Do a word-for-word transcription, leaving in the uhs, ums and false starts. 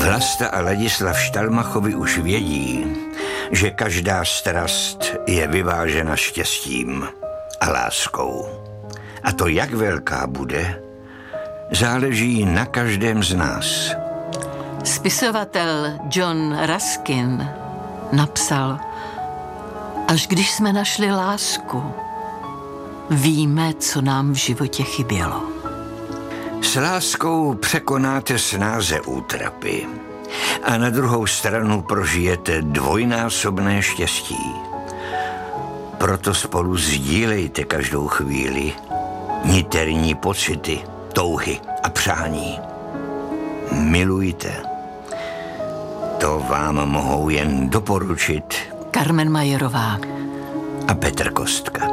Vlasta a Ladislav Štalmachovi už vědí, že každá strast je vyvážena štěstím a láskou. A to, jak velká bude, záleží na každém z nás. Spisovatel John Ruskin napsal: až když jsme našli lásku, víme, co nám v životě chybělo. S láskou překonáte snáze útrapy a na druhou stranu prožijete dvojnásobné štěstí. Proto spolu sdílejte každou chvíli niterní pocity, touhy a přání. Milujte. To vám mohou jen doporučit Karmen Majerová a Petr Kostka.